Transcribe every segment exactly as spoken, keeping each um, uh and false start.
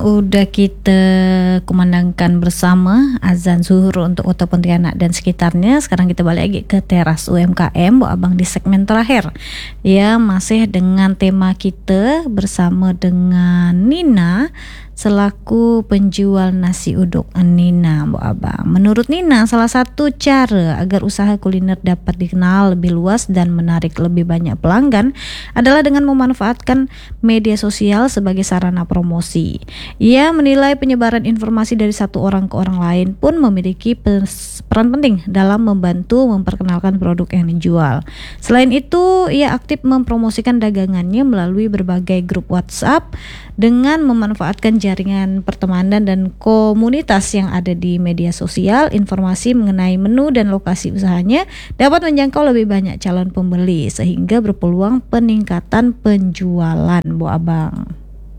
udah kita kumandangkan bersama azan zuhur untuk Kota Pontianak dan sekitarnya. Sekarang kita balik lagi ke teras U M K M, Bu Abang, di segmen terakhir. Ya, masih dengan tema kita bersama dengan Nina selaku penjual nasi uduk. Nina, Bu Abang, menurut Nina salah satu cara agar usaha kuliner dapat dikenal lebih luas dan menarik lebih banyak pelanggan adalah dengan memanfaatkan media sosial sebagai sarana promosi. Ia menilai penyebaran informasi dari satu orang ke orang lain pun memiliki peran penting dalam membantu memperkenalkan produk yang dijual. Selain itu, ia aktif mempromosikan dagangannya melalui berbagai grup WhatsApp dengan memanfaatkan jaringan pertemanan dan komunitas yang ada di media sosial. Informasi mengenai menu dan lokasi usahanya dapat menjangkau lebih banyak calon pembeli sehingga berpeluang peningkatan penjualan, Bu Abang.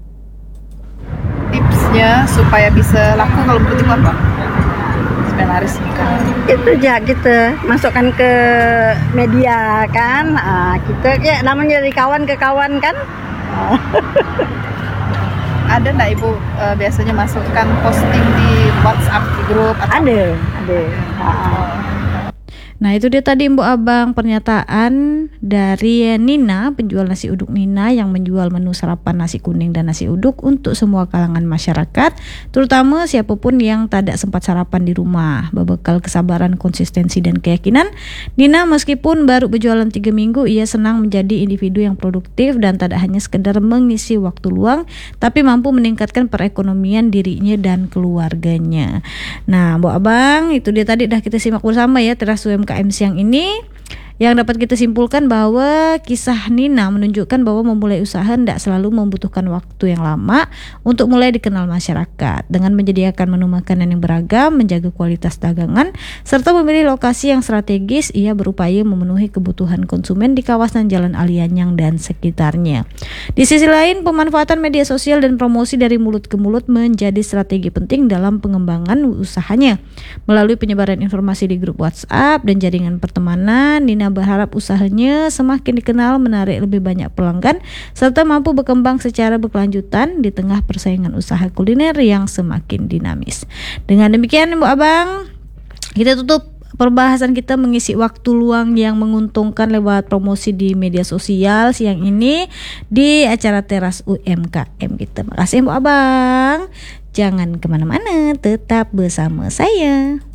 Tipsnya supaya bisa laku kalau menurut Ibu apa? Supaya laris kan? Itu aja kita masukkan ke media kan, nah, kita ya namanya dari kawan ke kawan kan. Ada nggak Ibu uh, biasanya masukkan posting di WhatsApp di grup? Atau Ada, ada. Oh. Nah, itu dia tadi, Bu Abang, pernyataan dari Nina, penjual nasi uduk Nina yang menjual menu sarapan nasi kuning dan nasi uduk untuk semua kalangan masyarakat, terutama siapapun yang tak sempat sarapan di rumah. Berbekal kesabaran, konsistensi dan keyakinan, Nina meskipun baru berjualan tiga minggu, ia senang menjadi individu yang produktif dan tidak hanya sekedar mengisi waktu luang, tapi mampu meningkatkan perekonomian dirinya dan keluarganya. Nah, Bu Abang, itu dia tadi dah kita simak bersama ya teras U M K M siang ini. Yang dapat kita simpulkan bahwa kisah Nina menunjukkan bahwa memulai usaha tidak selalu membutuhkan waktu yang lama untuk mulai dikenal masyarakat. Dengan menyediakan menu makanan yang beragam, menjaga kualitas dagangan, serta memilih lokasi yang strategis, ia berupaya memenuhi kebutuhan konsumen di kawasan Jalan Alianyang dan sekitarnya. Di sisi lain, pemanfaatan media sosial dan promosi dari mulut ke mulut menjadi strategi penting dalam pengembangan usahanya. Melalui penyebaran informasi di grup WhatsApp dan jaringan pertemanan, Nina berharap usahanya semakin dikenal, menarik lebih banyak pelanggan, serta mampu berkembang secara berkelanjutan di tengah persaingan usaha kuliner yang semakin dinamis. Dengan demikian, Bu Abang, kita tutup perbahasan kita mengisi waktu luang yang menguntungkan lewat promosi di media sosial siang ini di acara teras U M K M kita. Terima kasih, Bu Abang. Jangan kemana-mana, tetap bersama saya.